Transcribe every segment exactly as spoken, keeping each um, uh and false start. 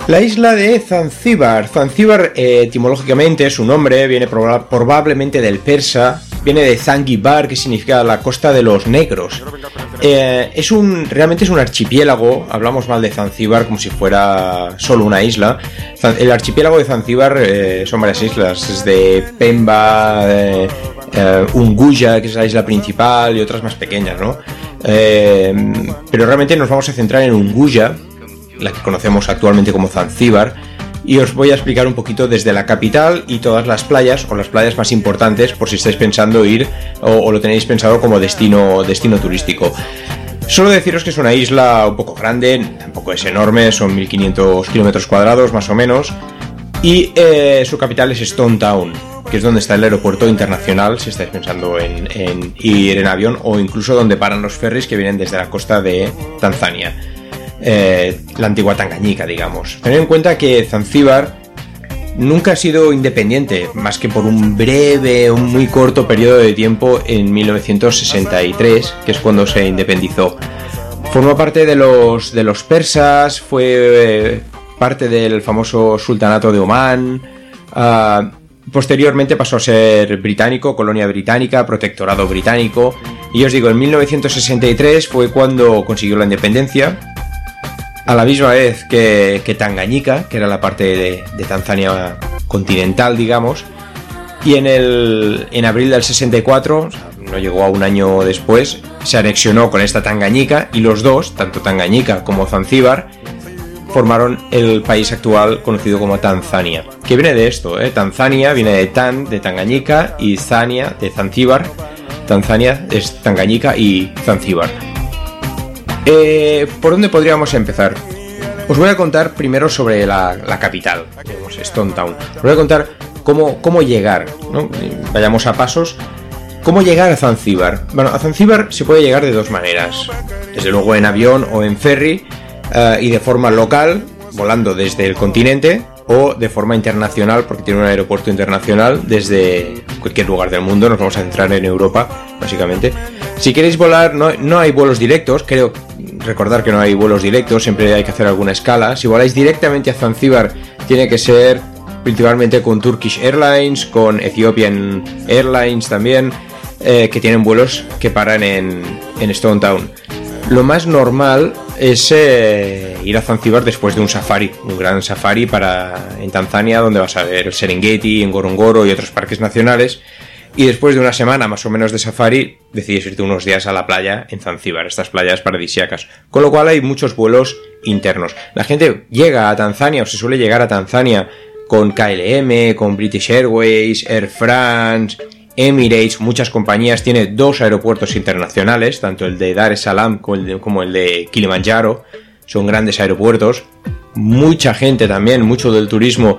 La isla de Zanzíbar. Zanzíbar, eh, etimológicamente, su nombre viene proba- probablemente del persa, viene de Zangibar, que significa la costa de los negros. Eh, es un, realmente es un archipiélago. Hablamos mal de Zanzíbar como si fuera solo una isla. El archipiélago de Zanzíbar eh, son varias islas, desde Pemba, eh, eh, Unguja, que es la isla principal, y otras más pequeñas, ¿no? Eh, pero realmente nos vamos a centrar en Unguja, la que conocemos actualmente como Zanzíbar, y os voy a explicar un poquito desde la capital y todas las playas, o las playas más importantes, por si estáis pensando ir o, o lo tenéis pensado como destino, destino turístico. Solo deciros que es una isla un poco grande, tampoco es enorme, son mil quinientos kilómetros cuadrados más o menos, y eh, su capital es Stone Town, que es donde está el aeropuerto internacional, si estáis pensando en, en ir en avión, o incluso donde paran los ferries que vienen desde la costa de Tanzania. Eh, la antigua Tanganyika, digamos. Tened en cuenta que Zanzíbar nunca ha sido independiente, más que por un breve, un muy corto periodo de tiempo en mil novecientos sesenta y tres, que es cuando se independizó. Formó parte de los, de los persas, fue eh, parte del famoso sultanato de Omán. Uh, posteriormente pasó a ser británico, colonia británica, protectorado británico. Y os digo, en mil novecientos sesenta y tres fue cuando consiguió la independencia, a la misma vez que, que Tanganyika, que era la parte de, de Tanzania continental, digamos, y en, el, en abril del sesenta y cuatro, o sea, no llegó a un año después, se anexionó con esta Tanganyika, y los dos, tanto Tanganyika como Zanzíbar, formaron el país actual conocido como Tanzania, que viene de esto, ¿eh? Tanzania viene de Tan, de Tanganyika, y Zania, de Zanzíbar. Tanzania es Tanganyika y Zanzíbar. Eh, ¿Por dónde podríamos empezar? Os voy a contar primero sobre la, la capital, digamos, Stone Town. Os voy a contar cómo, cómo llegar, ¿no? Vayamos a pasos. ¿Cómo llegar a Zanzíbar? Bueno, a Zanzíbar se puede llegar de dos maneras. Desde luego en avión o en ferry, uh, y de forma local, volando desde el continente, o de forma internacional, porque tiene un aeropuerto internacional desde cualquier lugar del mundo. Nos vamos a centrar en Europa, básicamente. Si queréis volar, no, no hay vuelos directos, creo recordar que no hay vuelos directos, siempre hay que hacer alguna escala. Si voláis directamente a Zanzíbar, tiene que ser principalmente con Turkish Airlines, con Ethiopian Airlines también, eh, que tienen vuelos que paran en, en Stone Town. Lo más normal es eh, ir a Zanzíbar después de un safari, un gran safari para, en Tanzania, donde vas a ver el Serengeti, Ngorongoro y otros parques nacionales. Y después de una semana más o menos de safari, decides irte unos días a la playa en Zanzíbar, estas playas paradisíacas. Con lo cual hay muchos vuelos internos. La gente llega a Tanzania, o se suele llegar a Tanzania, con K L M, con British Airways, Air France, Emirates, muchas compañías. Tiene dos aeropuertos internacionales, tanto el de Dar es Salaam como el de, como el de Kilimanjaro. Son grandes aeropuertos. Mucha gente también, mucho del turismo,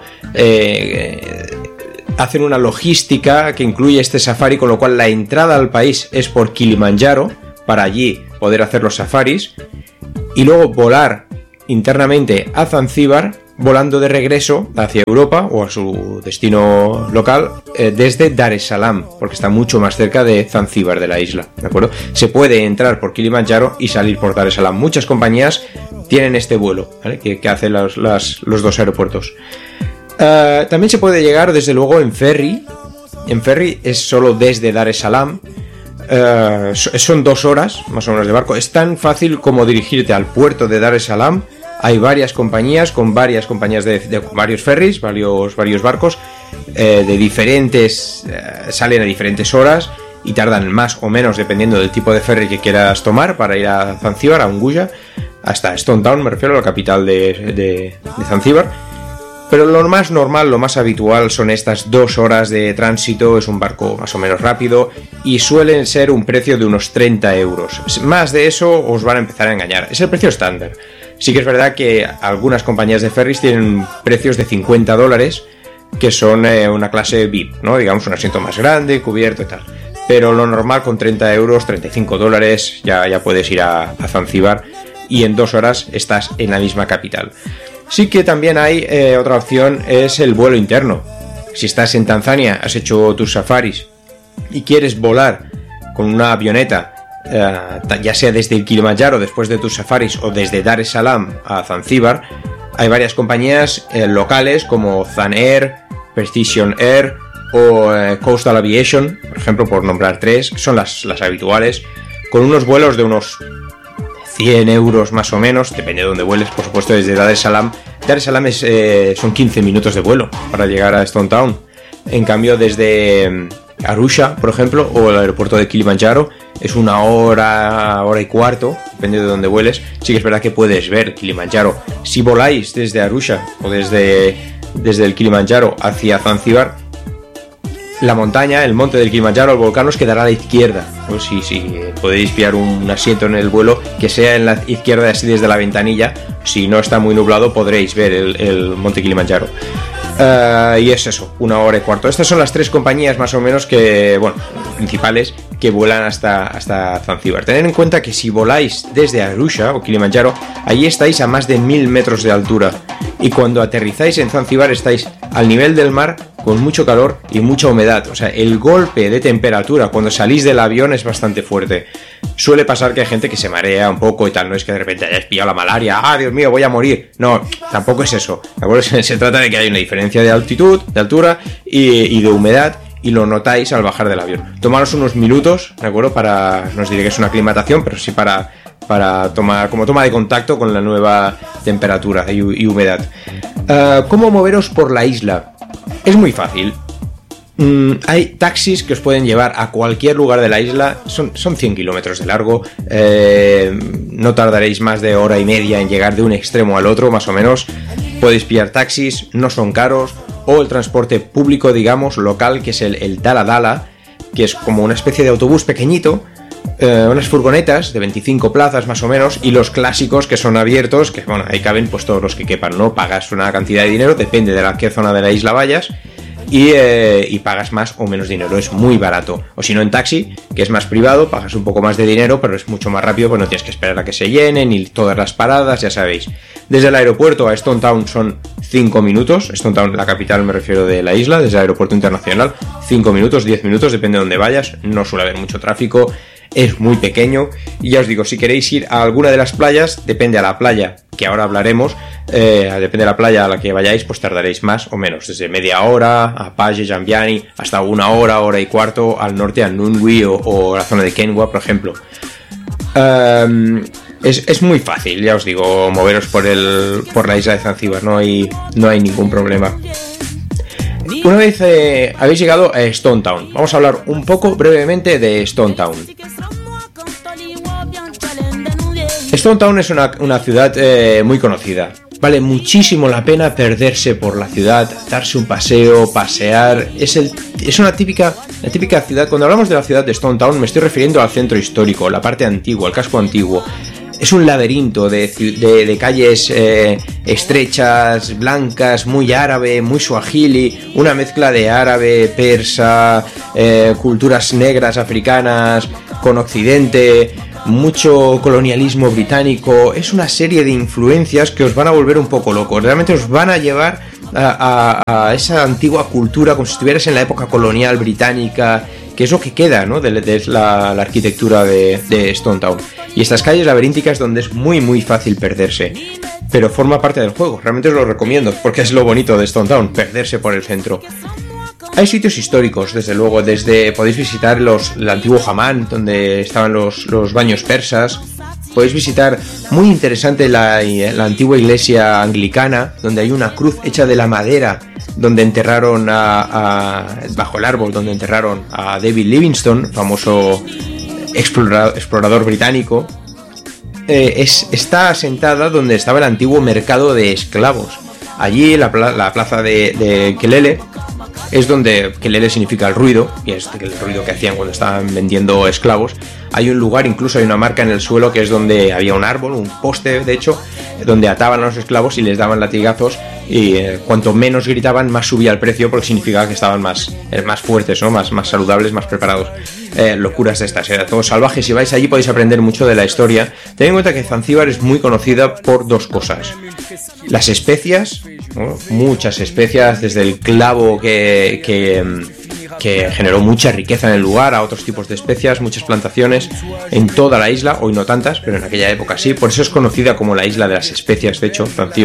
eh, hacen una logística que incluye este safari, con lo cual la entrada al país es por Kilimanjaro, para allí poder hacer los safaris, y luego volar internamente a Zanzíbar, volando de regreso hacia Europa o a su destino local, eh, desde Dar es Salaam, porque está mucho más cerca de Zanzíbar, de la isla, ¿de acuerdo? Se puede entrar por Kilimanjaro y salir por Dar es Salaam. Muchas compañías tienen este vuelo, ¿vale? que, que hacen los, las, los dos aeropuertos. Uh, también se puede llegar desde luego en ferry. En ferry es solo desde Dar es Salaam. Uh, son dos horas más o menos de barco. Es tan fácil como dirigirte al puerto de Dar es Salaam. Hay varias compañías con varias compañías de, de varios ferries, varios, varios barcos eh, de diferentes, eh, salen a diferentes horas y tardan más o menos dependiendo del tipo de ferry que quieras tomar para ir a Zanzíbar, a Unguja, hasta Stone Town, me refiero a la capital de, de, de Zanzíbar. Pero lo más normal, lo más habitual son estas dos horas de tránsito. Es un barco más o menos rápido y suelen ser un precio de unos treinta euros. Más de eso os van a empezar a engañar. Es el precio estándar. Sí que es verdad que algunas compañías de ferries tienen precios de cincuenta dólares, que son eh, una clase V I P, ¿no? Digamos, un asiento más grande, cubierto y tal. Pero lo normal con treinta euros, treinta y cinco dólares, ya, ya puedes ir a, a Zanzíbar y en dos horas estás en la misma capital. Sí que también hay eh, otra opción, es el vuelo interno. Si estás en Tanzania, has hecho tus safaris y quieres volar con una avioneta, eh, ya sea desde el Kilimanjaro después de tus safaris o desde Dar es Salaam a Zanzíbar, Hay varias compañías eh, locales como Zan Air, Precision Air o eh, Coastal Aviation, por ejemplo, por nombrar tres, que son las, las habituales, con unos vuelos de unos cien euros más o menos, depende de dónde vueles, por supuesto, desde Dar es Salaam. Dar es Salaam es, eh, son quince minutos de vuelo para llegar a Stone Town. En cambio, desde Arusha, por ejemplo, o el aeropuerto de Kilimanjaro, es una hora, hora y cuarto, depende de dónde vueles. Sí que es verdad que puedes ver Kilimanjaro. Si voláis desde Arusha o desde, desde el Kilimanjaro hacia Zanzíbar, la montaña, el monte del Kilimanjaro, el volcán, os quedará a la izquierda. Pues sí, sí, podéis pillar un asiento en el vuelo que sea en la izquierda, así desde la ventanilla. Si no está muy nublado, podréis ver el, el monte Kilimanjaro. Uh, y es eso, una hora y cuarto. Estas son las tres compañías más o menos que, bueno, principales que vuelan hasta, hasta Zanzíbar. Tened en cuenta que si voláis desde Arusha o Kilimanjaro, allí estáis a más de mil metros de altura. Y cuando aterrizáis en Zanzíbar estáis al nivel del mar, con mucho calor y mucha humedad. O sea, el golpe de temperatura cuando salís del avión es bastante fuerte. Suele pasar que hay gente que se marea un poco y tal, no es que de repente hayáis pillado la malaria, ah, Dios mío, voy a morir. No, tampoco es eso, ¿de acuerdo? Se trata de que hay una diferencia de altitud, de altura y, y de humedad, y lo notáis al bajar del avión. Tomaros unos minutos, ¿de acuerdo? Para, no os diré que es una aclimatación, pero sí para, para tomar, como toma de contacto con la nueva temperatura y, y humedad. Uh, ¿Cómo moveros por la isla? Es muy fácil. Mm, hay taxis que os pueden llevar a cualquier lugar de la isla. Son, son cien kilómetros de largo. Eh, no tardaréis más de hora y media en llegar de un extremo al otro, más o menos. Podéis pillar taxis, no son caros. O el transporte público, digamos, local, que es el, el Dala Dala, que es como una especie de autobús pequeñito. Eh, unas furgonetas de veinticinco plazas más o menos, y los clásicos que son abiertos, que bueno, ahí caben pues todos los que quepan, ¿no? Pagas una cantidad de dinero, depende de la qué zona de la isla vayas, y, eh, y pagas más o menos dinero, es muy barato. O si no, en taxi, que es más privado, pagas un poco más de dinero, pero es mucho más rápido, pues no tienes que esperar a que se llenen, y todas las paradas, ya sabéis. Desde el aeropuerto a Stone Town son cinco minutos, Stone Town, la capital me refiero de la isla, desde el aeropuerto internacional, cinco minutos, diez minutos, depende de dónde vayas, no suele haber mucho tráfico. Es muy pequeño, y ya os digo, si queréis ir a alguna de las playas, depende a la playa, que ahora hablaremos, eh, depende de la playa a la que vayáis, pues tardaréis más o menos, desde media hora a Paje, Jambiani, hasta una hora, hora y cuarto al norte, a Nungwi o, o la zona de Kenwa, por ejemplo. Um, es, es muy fácil, ya os digo, moveros por, el, por la isla de Zanzíbar, no hay, no hay ningún problema. Una vez eh, habéis llegado a Stone Town, vamos a hablar un poco brevemente de Stone Town. Stone Town es una, una ciudad eh, muy conocida. Vale muchísimo la pena perderse por la ciudad, darse un paseo, pasear. Es, el, es una típica, la típica ciudad. Cuando hablamos de la ciudad de Stone Town me estoy refiriendo al centro histórico, la parte antigua, el casco antiguo. Es un laberinto de, de, de calles eh, estrechas, blancas, muy árabe, muy suajili, una mezcla de árabe, persa, eh, culturas negras, africanas, con occidente, mucho colonialismo británico. Es una serie de influencias que os van a volver un poco locos, realmente os van a llevar a, a, a esa antigua cultura como si estuvieras en la época colonial británica, que es lo que queda, ¿no? de, de la, la arquitectura de, de Stone Town. Y estas calles laberínticas donde es muy muy fácil perderse, pero forma parte del juego, realmente os lo recomiendo, porque es lo bonito de Stone Town, perderse por el centro. Hay sitios históricos, desde luego, desde podéis visitar los, el antiguo Hamán, donde estaban los, los baños persas. Podéis visitar, muy interesante, la, la antigua iglesia anglicana, donde hay una cruz hecha de la madera, donde enterraron a, a bajo el árbol, donde enterraron a David Livingstone, famoso explorador, explorador británico. Eh, es, está asentada donde estaba el antiguo mercado de esclavos. Allí, la, la plaza de, de Kelele, es donde Kelele significa el ruido, y es el ruido que hacían cuando estaban vendiendo esclavos. Hay un lugar, incluso hay una marca en el suelo, que es donde había un árbol, un poste de hecho, donde ataban a los esclavos y les daban latigazos, y eh, cuanto menos gritaban, más subía el precio, porque significaba que estaban más, eh, más fuertes, ¿no? más, más saludables, más preparados. Eh, locuras de estas, era todo salvaje. Si vais allí podéis aprender mucho de la historia. Tened en cuenta que Zanzíbar es muy conocida por dos cosas: las especias, ¿no? Muchas especias, desde el clavo que, que, que generó mucha riqueza en el lugar, a otros tipos de especias, muchas plantaciones en toda la isla, hoy no tantas, pero en aquella época sí. Por eso es conocida como la isla de las especias, de hecho, Zanzíbar.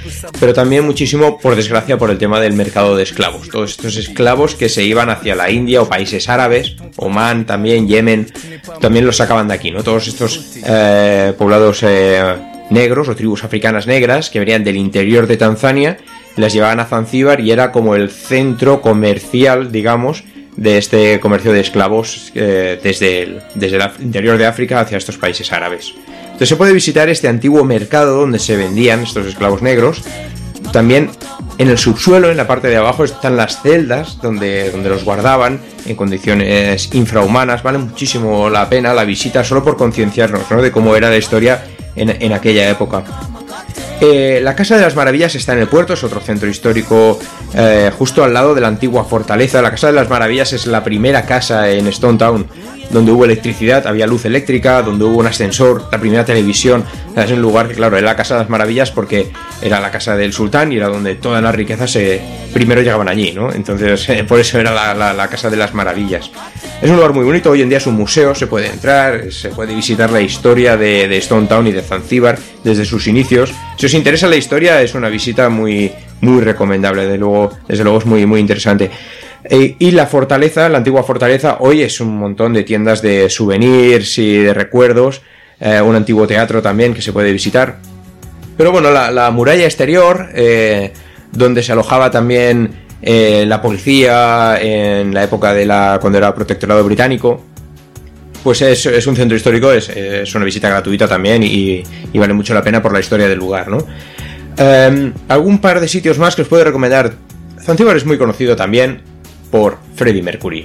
pero también muchísimo, por desgracia, por el tema del mercado de esclavos. Todos estos esclavos que se iban hacia la India o países árabes, Omán también, Yemen, también los sacaban de aquí, ¿no? Todos estos eh, poblados eh, negros o tribus africanas negras que venían del interior de Tanzania, las llevaban a Zanzíbar y era como el centro comercial, digamos, de este comercio de esclavos eh, desde, el, desde el interior de África hacia estos países árabes. Entonces se puede visitar este antiguo mercado donde se vendían estos esclavos negros. También en el subsuelo, en la parte de abajo, están las celdas donde, donde los guardaban en condiciones infrahumanas. Vale muchísimo la pena la visita solo por concienciarnos, ¿no?, de cómo era la historia en, en aquella época. Eh, la Casa de las Maravillas está en el puerto, es otro centro histórico eh, justo al lado de la antigua fortaleza. La Casa de las Maravillas es la primera casa en Stone Town donde hubo electricidad, había luz eléctrica, donde hubo un ascensor, la primera televisión. Es un lugar que, claro, era la Casa de las Maravillas porque era la casa del sultán y era donde todas las riquezas se, primero llegaban allí, ¿no? Entonces, eh, por eso era la, la, la Casa de las Maravillas. Es un lugar muy bonito, hoy en día es un museo, se puede entrar, se puede visitar la historia de, de Stone Town y de Zanzíbar desde sus inicios. Si os interesa la historia, es una visita muy, muy recomendable, desde luego, desde luego es muy, muy interesante. Eh, y la fortaleza, la antigua fortaleza, hoy es un montón de tiendas de souvenirs y de recuerdos, eh, un antiguo teatro también que se puede visitar. Pero bueno, la, la muralla exterior, eh, donde se alojaba también eh, la policía en la época de la cuando era protectorado británico, pues es, es un centro histórico, es, es una visita gratuita también y, y vale mucho la pena por la historia del lugar, ¿no? Eh, algún par de sitios más que os puedo recomendar. Zanzíbar es muy conocido también por Freddie Mercury.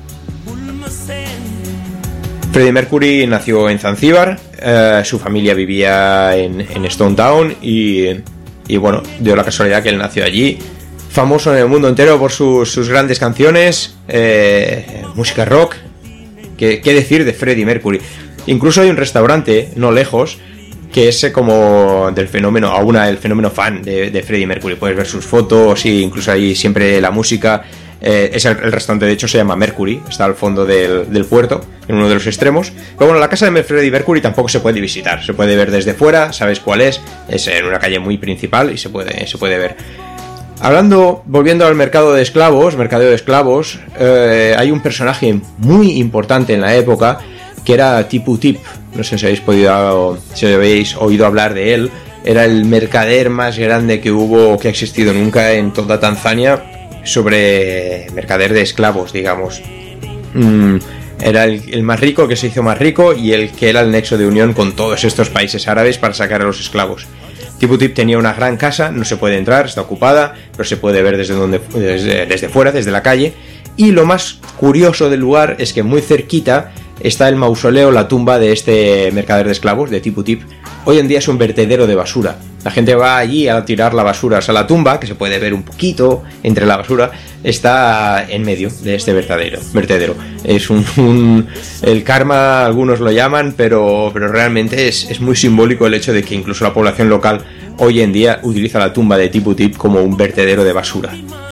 Freddie Mercury nació en Zanzíbar, eh, su familia vivía en, en Stone Town y, y bueno, dio la casualidad que él nació allí. Famoso en el mundo entero por sus, sus grandes canciones, eh, música rock. ¿Qué, ¿Qué decir de Freddie Mercury? Incluso hay un restaurante no lejos que es como del fenómeno, aún el fenómeno fan de, de Freddie Mercury. Puedes ver sus fotos y incluso ahí siempre la música. Eh, es el, el restaurante, de hecho, se llama Mercury, está al fondo del, del puerto, en uno de los extremos. Pero bueno, la casa de Freddie Mercury tampoco se puede visitar, se puede ver desde fuera, sabes cuál es, es en una calle muy principal y se puede, se puede ver. Hablando, volviendo al mercado de esclavos, mercadeo de esclavos, eh, hay un personaje muy importante en la época que era Tipu Tip. No sé si habéis podido, si habéis oído hablar de él. Era el mercader más grande que hubo, que ha existido nunca en toda Tanzania, sobre mercader de esclavos, digamos. Mm, era el, el más rico, que se hizo más rico, y el que era el nexo de unión con todos estos países árabes para sacar a los esclavos. Tipu Tip tenía una gran casa, no se puede entrar, está ocupada, pero se puede ver desde, donde, desde, desde fuera, desde la calle. Y lo más curioso del lugar es que muy cerquita está el mausoleo, la tumba de este mercader de esclavos, de Tipu Tip. Hoy en día es un vertedero de basura. La gente va allí a tirar la basura. O sea, la tumba, que se puede ver un poquito entre la basura, está en medio de este vertedero. vertedero. Es un, un... el karma, algunos lo llaman, pero, pero realmente es, es muy simbólico el hecho de que incluso la población local hoy en día utiliza la tumba de Tipu Tip como un vertedero de basura.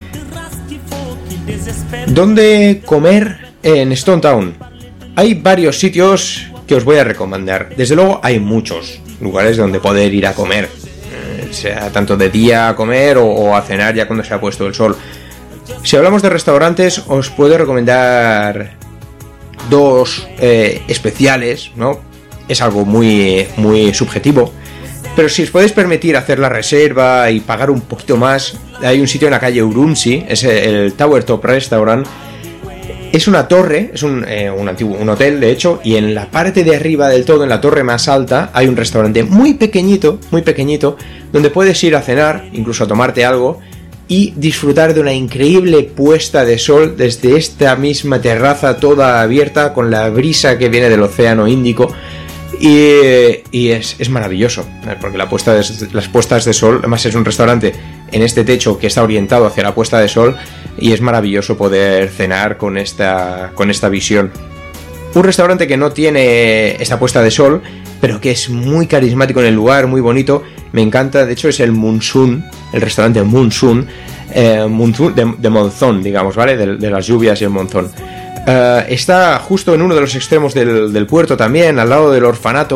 ¿Dónde comer en Stone Town? Hay varios sitios que os voy a recomendar. Desde luego hay muchos lugares donde poder ir a comer, eh, sea tanto de día a comer o, o a cenar ya cuando se ha puesto el sol. Si hablamos de restaurantes, os puedo recomendar dos eh, especiales, ¿no? Es algo muy, muy subjetivo, pero si os podéis permitir hacer la reserva y pagar un poquito más, hay un sitio en la calle Urumqi, es el Tower Top Restaurant. Es una torre, es un, eh, un antiguo un hotel, de hecho, y en la parte de arriba del todo, en la torre más alta, hay un restaurante muy pequeñito, muy pequeñito, donde puedes ir a cenar, incluso a tomarte algo, y disfrutar de una increíble puesta de sol desde esta misma terraza toda abierta, con la brisa que viene del océano Índico, y, y es, es maravilloso, porque la puesta de, las puestas de sol, además es un restaurante en este techo que está orientado hacia la puesta de sol, y es maravilloso poder cenar con esta, con esta visión. Un restaurante que no tiene esta puesta de sol, pero que es muy carismático en el lugar, muy bonito, me encanta, de hecho es el Monsoon, el restaurante Monsoon, eh, Monsoon de, de monzón, digamos, ¿vale? De, de las lluvias y el monzón. Uh, está justo en uno de los extremos del, del puerto también, al lado del orfanato,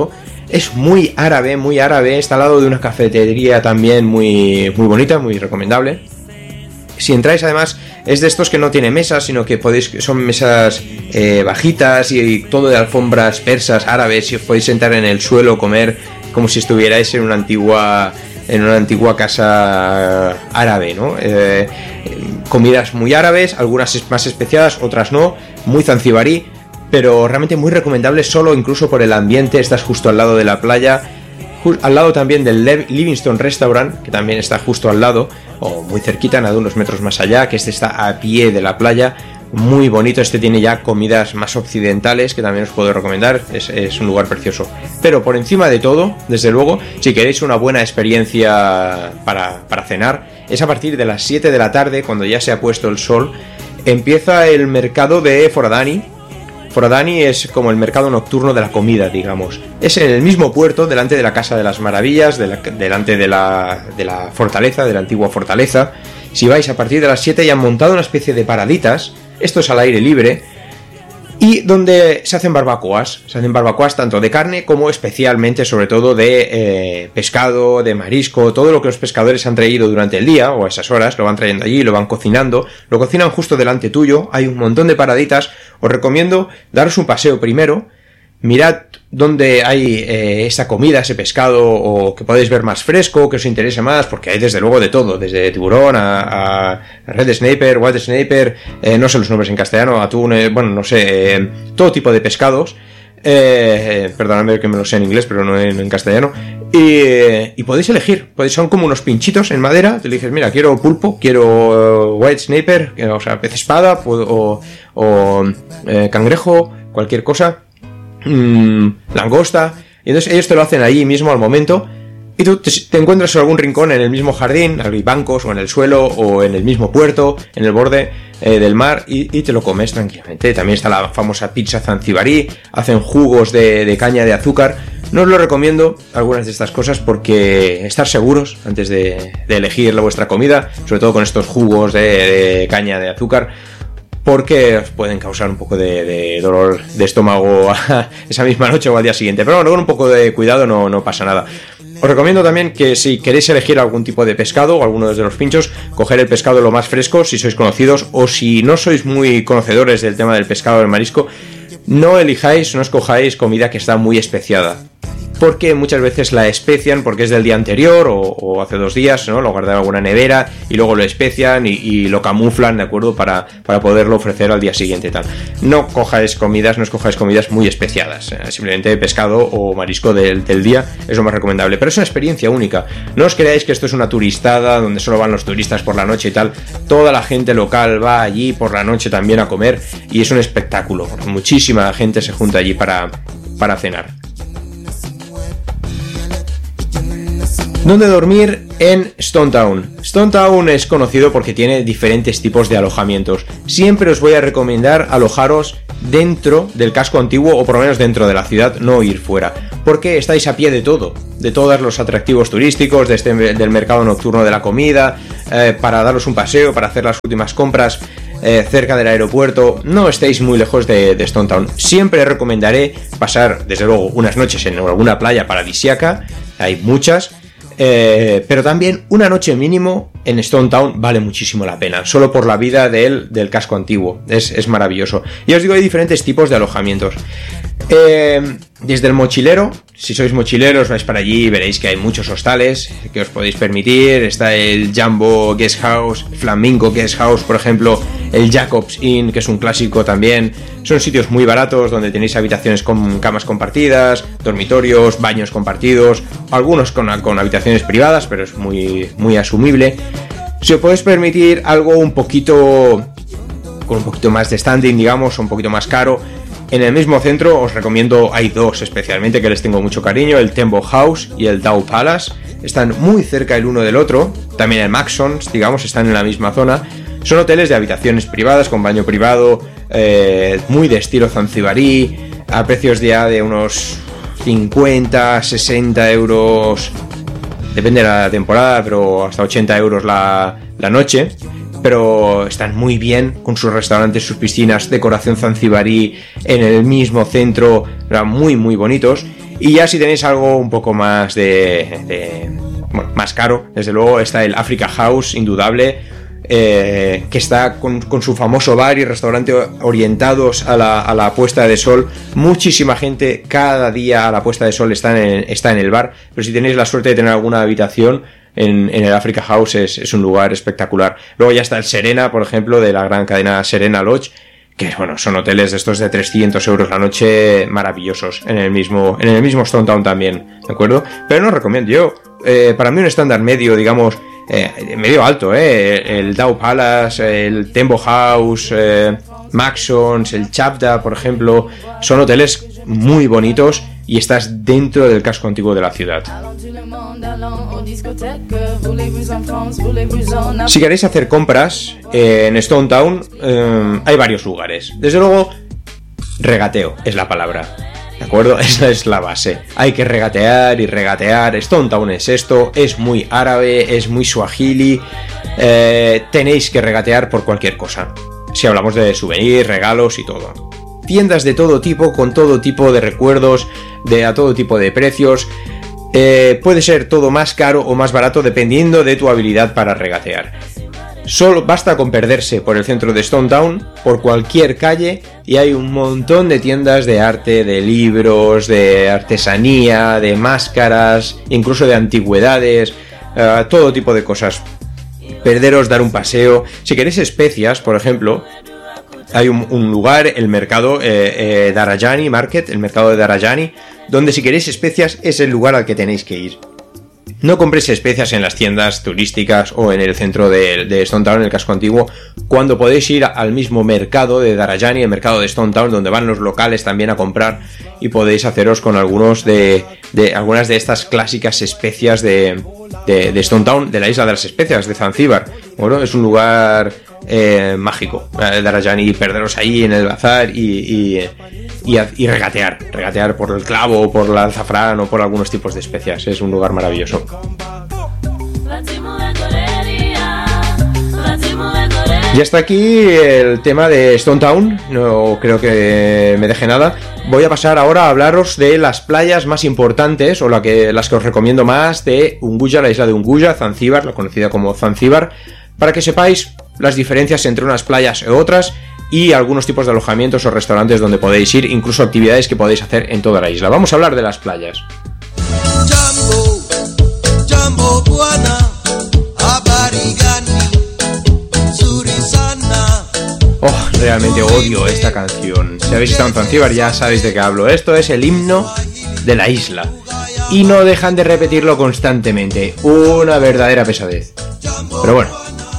Es muy árabe, muy árabe. Está al lado de una cafetería también muy, muy bonita, muy recomendable. Si entráis, además, es de estos que no tiene mesas, sino que podéis, son mesas eh, bajitas y, y todo de alfombras persas, árabes, y os podéis sentar en el suelo, comer como si estuvierais en una antigua, en una antigua casa árabe, ¿no? Eh, comidas muy árabes, algunas más especiadas, otras no, muy zanzibarí, pero realmente muy recomendable, solo incluso por el ambiente. Estás justo al lado de la playa, al lado también del Livingstone Restaurant, que también está justo al lado, o muy cerquita, nada, unos metros más allá, que este está a pie de la playa, muy bonito. Este tiene ya comidas más occidentales, que también os puedo recomendar, es, es un lugar precioso. Pero por encima de todo, desde luego, si queréis una buena experiencia para, para cenar, es a partir de las siete de la tarde, cuando ya se ha puesto el sol, empieza el mercado de Foradani. Foradani es como el mercado nocturno de la comida, digamos. Es en el mismo puerto, delante de la Casa de las Maravillas, de la, delante de la, de la fortaleza, de la antigua fortaleza. Si vais a partir de las siete, ya han montado una especie de paraditas. Esto es al aire libre. Y donde se hacen barbacoas. Se hacen barbacoas tanto de carne como especialmente, sobre todo, de eh, pescado, de marisco. Todo lo que los pescadores han traído durante el día, o a esas horas, lo van trayendo allí, lo van cocinando. Lo cocinan justo delante tuyo. Hay un montón de paraditas. Os recomiendo daros un paseo primero. Mirad dónde hay eh, esa comida, ese pescado, o que podéis ver más fresco, que os interese más, porque hay desde luego de todo, desde tiburón a, a red snapper, white snapper, eh, no sé los nombres en castellano, atún, eh, bueno, no sé, eh, todo tipo de pescados. Eh, perdonadme que me lo sé en inglés, pero no en, en castellano. Y, eh, y podéis elegir, podéis, son como unos pinchitos en madera. Te dices, mira, quiero pulpo, quiero uh, white snapper, o sea, pez espada, o, o eh, cangrejo, cualquier cosa. Mmm, langosta, y entonces ellos te lo hacen ahí mismo al momento, y tú te, te encuentras en algún rincón en el mismo jardín, hay bancos o en el suelo o en el mismo puerto, en el borde eh, del mar, y, y te lo comes tranquilamente. También está la famosa pizza zanzibarí, hacen jugos de, de caña de azúcar. No os lo recomiendo algunas de estas cosas, porque estar seguros antes de, de elegir la vuestra comida, sobre todo con estos jugos de, de caña de azúcar, porque os pueden causar un poco de, de dolor de estómago esa misma noche o al día siguiente. Pero bueno, con un poco de cuidado no, no pasa nada. Os recomiendo también que si queréis elegir algún tipo de pescado o alguno de los pinchos, coger el pescado lo más fresco, si sois conocidos, o si no sois muy conocedores del tema del pescado o del marisco, no elijáis, no escojáis comida que está muy especiada, porque muchas veces la especian porque es del día anterior o, o hace dos días, ¿no? Lo guardan en alguna nevera y luego lo especian y, y lo camuflan, ¿de acuerdo? Para, para poderlo ofrecer al día siguiente y tal. No cojáis comidas, no escojáis comidas muy especiadas. ¿eh? Simplemente pescado o marisco del, del día es lo más recomendable. Pero es una experiencia única. No os creáis que esto es una turistada donde solo van los turistas por la noche y tal. Toda la gente local va allí por la noche también a comer y es un espectáculo. Muchísima gente se junta allí para, para cenar. ¿Dónde dormir? En Stone Town. Stone Town es conocido porque tiene diferentes tipos de alojamientos. Siempre os voy a recomendar alojaros dentro del casco antiguo, o por lo menos dentro de la ciudad, no ir fuera, porque estáis a pie de todo, de todos los atractivos turísticos, de este, del mercado nocturno de la comida, eh, para daros un paseo, para hacer las últimas compras eh, cerca del aeropuerto. No estéis muy lejos de, de Stone Town. Siempre recomendaré pasar, desde luego, unas noches en alguna playa paradisíaca, hay muchas. Eh, pero también una noche mínimo en Stone Town vale muchísimo la pena, solo por la vida del, del casco antiguo, es, es maravilloso. Y os digo, hay diferentes tipos de alojamientos. Eh, desde el mochilero, si sois mochileros vais para allí y veréis que hay muchos hostales que os podéis permitir. Está el Jumbo Guest House, Flamingo Guest House, por ejemplo, el Jacob's Inn, que es un clásico también. Son sitios muy baratos donde tenéis habitaciones con camas compartidas, dormitorios, baños compartidos, algunos con, con habitaciones privadas, pero es muy, muy asumible. Si os podéis permitir algo un poquito con un poquito más de standing, digamos, un poquito más caro, en el mismo centro os recomiendo, hay dos especialmente que les tengo mucho cariño, el Tembo House y el Dow Palace. Están muy cerca el uno del otro. También el Maxons, digamos, están en la misma zona. Son hoteles de habitaciones privadas con baño privado, eh, muy de estilo zanzibarí, a precios ya de unos cincuenta, sesenta euros, depende de la temporada, pero hasta ochenta euros la, la noche. Pero están muy bien, con sus restaurantes, sus piscinas, decoración zanzibarí en el mismo centro, muy muy bonitos. Y ya si tenéis algo un poco más de, de bueno, más caro, desde luego está el Africa House, indudable. Eh, que está con, con su famoso bar y restaurante orientados a la, a la puesta de sol. Muchísima gente cada día a la puesta de sol está en, está en el bar, pero si tenéis la suerte de tener alguna habitación en, en el Africa House es, es un lugar espectacular. Luego ya está el Serena, por ejemplo, de la gran cadena Serena Lodge, que bueno, son hoteles de estos de trescientos euros la noche, maravillosos, en el mismo, en el mismo Stone Town también, ¿de acuerdo? Pero no recomiendo yo, eh, para mí un estándar medio, digamos, Eh, medio alto, eh, el Dow Palace, el Tembo House, eh, Maxons, el Chavda, por ejemplo, son hoteles muy bonitos y estás dentro del casco antiguo de la ciudad. Si queréis hacer compras eh, en Stone Town, eh, hay varios lugares. Desde luego, regateo es la palabra. ¿De acuerdo? Esa es la base. Hay que regatear y regatear. Stone Town es esto, es muy árabe, es muy swahili. Eh, tenéis que regatear por cualquier cosa. Si hablamos de souvenirs, regalos y todo. Tiendas de todo tipo, con todo tipo de recuerdos, de a todo tipo de precios. Eh, puede ser todo más caro o más barato dependiendo de tu habilidad para regatear. Solo basta con perderse por el centro de Stone Town, por cualquier calle, y hay un montón de tiendas de arte, de libros, de artesanía, de máscaras, incluso de antigüedades, uh, todo tipo de cosas. Perderos, dar un paseo. Si queréis especias, por ejemplo, hay un, un lugar, el mercado eh, eh, Darajani Market, el mercado de Darajani, donde si queréis especias es el lugar al que tenéis que ir. No compréis especias en las tiendas turísticas o en el centro de, de Stone Town, en el casco antiguo, cuando podéis ir al mismo mercado de Darajani, el mercado de Stone Town, donde van los locales también a comprar, y podéis haceros con algunos de, de algunas de estas clásicas especias de, de, de Stone Town, de la isla de las especias, de Zanzíbar. Bueno, es un lugar eh, mágico, eh, Darajani, perderos ahí en el bazar y, y, y, y regatear, regatear por el clavo, por el azafrán o por algunos tipos de especias. Es un lugar maravilloso. Y hasta aquí el tema de Stone Town, no creo que me deje nada. Voy a pasar ahora a hablaros de las playas más importantes, o la que, las que os recomiendo más, de Unguja, la isla de Unguja, Zanzíbar, la conocida como Zanzíbar, para que sepáis las diferencias entre unas playas y otras, y algunos tipos de alojamientos o restaurantes donde podéis ir, incluso actividades que podéis hacer en toda la isla. Vamos a hablar de las playas. Jambo, Jambo, Buana, Abarigani, Surizana. Oh, realmente odio esta canción. Si habéis estado en Zanzíbar ya sabéis de qué hablo. Esto es el himno de la isla. Y no dejan de repetirlo constantemente. Una verdadera pesadez. Pero bueno.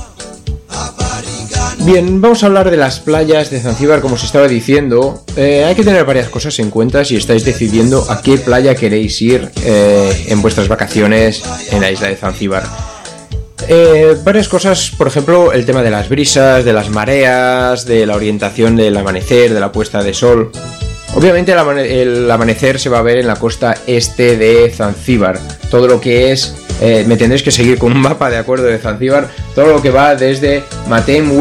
Bien, vamos a hablar de las playas de Zanzíbar, como os estaba diciendo. Eh, hay que tener varias cosas en cuenta si estáis decidiendo a qué playa queréis ir eh, en vuestras vacaciones en la isla de Zanzíbar. Eh, varias cosas, por ejemplo, el tema de las brisas, de las mareas, de la orientación del amanecer, de la puesta de sol. Obviamente el, amane- el amanecer se va a ver en la costa este de Zanzíbar. Todo lo que es, eh, me tendréis que seguir con un mapa de acuerdo de Zanzíbar, todo lo que va desde Matem